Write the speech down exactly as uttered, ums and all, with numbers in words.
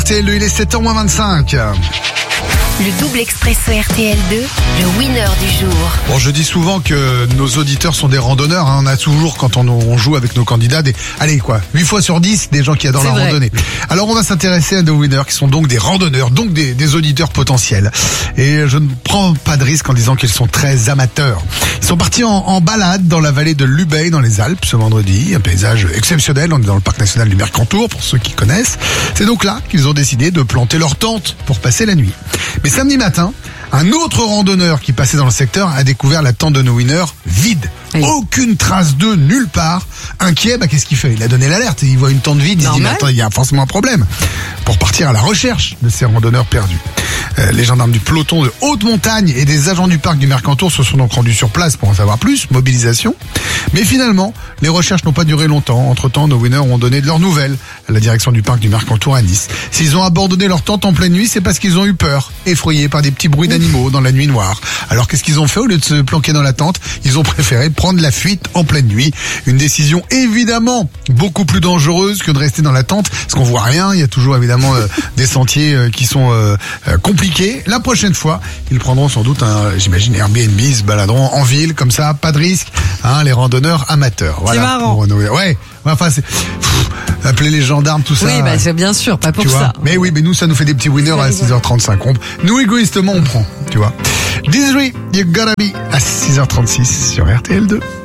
R T L deux, il est sept heures moins vingt-cinq. Le double expresso R T L deux, le winner du jour. Bon, je dis souvent que nos auditeurs sont des randonneurs. Hein. On a toujours, quand on, on joue avec nos candidats, des, allez quoi, huit fois sur dix, des gens qui adorent C'est la vrai. randonnée. Alors on va s'intéresser à nos winners, qui sont donc des randonneurs, donc des, des auditeurs potentiels. Et je ne prends pas de risque en disant qu'ils sont très amateurs. Ils sont partis en, en balade dans la vallée de l'Ubaye, dans les Alpes, ce vendredi. Un paysage exceptionnel. On est dans le parc national du Mercantour, pour ceux qui connaissent. C'est donc là qu'ils ont décidé de planter leur tente pour passer la nuit. Mais samedi matin, un autre randonneur qui passait dans le secteur a découvert la tente de nos winners vide. Oui. Aucune trace d'eux nulle part. Inquiet, bah qu'est-ce qu'il fait? Il a donné l'alerte. Il voit une tente vide. Il se dit, mais Normal. attends, il y a forcément un problème. Pour partir à la recherche de ces randonneurs perdus. Euh, les gendarmes du peloton de haute montagne et des agents du parc du Mercantour se sont donc rendus sur place pour en savoir plus. Mobilisation. Mais finalement, les recherches n'ont pas duré longtemps. Entre-temps, nos winners ont donné de leurs nouvelles à la direction du parc du Mercantour à Nice. S'ils ont abandonné leur tente en pleine nuit, c'est parce qu'ils ont eu peur, effrayés par des petits bruits d'animaux dans la nuit noire. Alors qu'est-ce qu'ils ont fait au lieu de se planquer dans la tente? Ils ont préféré prendre la fuite en pleine nuit. Une décision évidemment beaucoup plus dangereuse que de rester dans la tente, parce qu'on voit rien. Il y a toujours évidemment euh, des sentiers euh, qui sont euh, euh, compliqués. La prochaine fois, ils prendront sans doute un, j'imagine, Airbnb, ils se baladeront en ville comme ça, pas de risque. Hein, les randonneurs amateurs. Voilà. C'est marrant. Pour nos- ouais. Enfin, c'est pff, appeler les gendarmes, tout ça. Oui, bah, c'est bien sûr, pas pour Tu vois. ça. Mais oui, mais nous, ça nous fait des petits winners à six heures trente-cinq. On- Nous, égoïstement, on prend, tu vois. Disney, You Gotta Be à six heures trente-six sur R T L deux.